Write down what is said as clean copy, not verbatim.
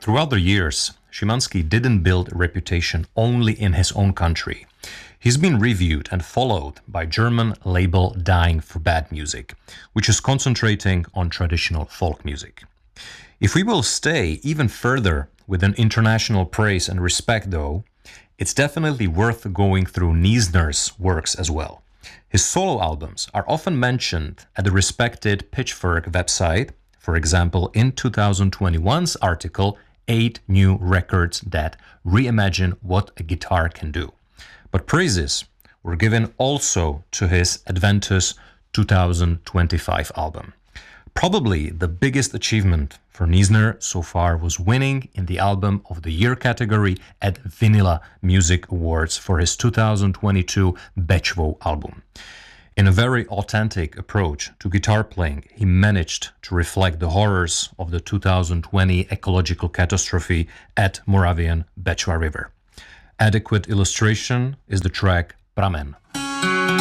Throughout the years, Szymanski didn't build a reputation only in his own country. He's been reviewed and followed by German label Dying for Bad Music, which is concentrating on traditional folk music. If we will stay even further within international praise and respect, though, it's definitely worth going through Niesner's works as well. His solo albums are often mentioned at the respected Pitchfork website, for example, in 2021's article, 8 New Records That Reimagine What a Guitar Can Do. But praises were given also to his Adventus 2025 album. Probably the biggest achievement for Niesner so far was winning in the Album of the Year category at Vinyla Music Awards for his 2022 Bečvo album. In a very authentic approach to guitar playing, he managed to reflect the horrors of the 2020 ecological catastrophe at Moravian Bečva River. Adequate illustration is the track Pramen.